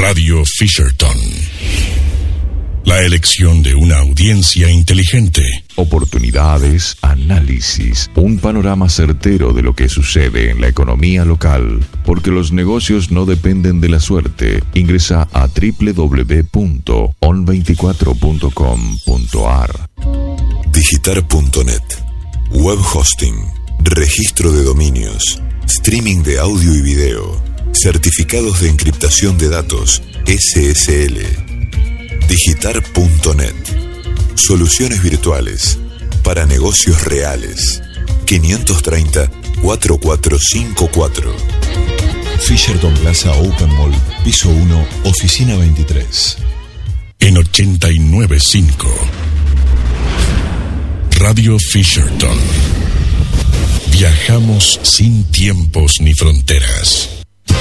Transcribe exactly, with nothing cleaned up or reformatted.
Radio Fisherton. La elección de una audiencia inteligente. Oportunidades, análisis, un panorama certero de lo que sucede en la economía local, porque los negocios no dependen de la suerte. Ingresa a doble u doble u doble u punto on veinticuatro punto com punto a r. Digitar punto net. Web hosting, registro de dominios, streaming de audio y video, certificados de encriptación de datos, S S L. Digitar punto net. Soluciones virtuales para negocios reales. quinientos treinta, cuarenta y cuatro cincuenta y cuatro. Fisherton Plaza Open Mall, piso uno, oficina veintitrés. En ochenta y nueve punto cinco. Radio Fisherton. Viajamos sin tiempos ni fronteras.